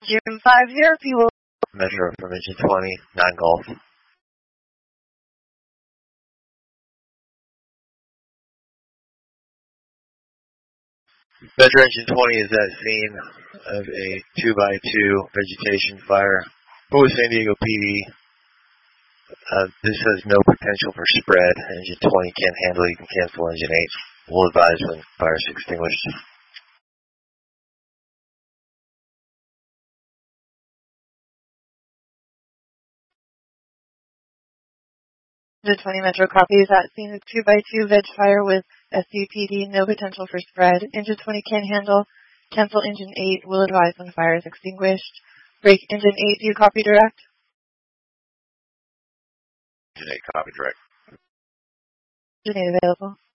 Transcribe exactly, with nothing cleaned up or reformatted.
June five zero, P will Metro from engine twenty, nine Golf. Metro engine twenty is at scene of a two by two vegetation fire. Both San Diego P D. Uh, this has no potential for spread. Engine twenty can't handle it. You can cancel engine eight. We'll advise when fire is extinguished. Engine twenty Metro copies at scene of two by two veg fire with S U P D, no potential for spread. Engine twenty can handle. Cancel engine eight. Will advise when fire is extinguished. Break engine eight. Do you copy direct? Engine eight, copy direct. Engine eight available.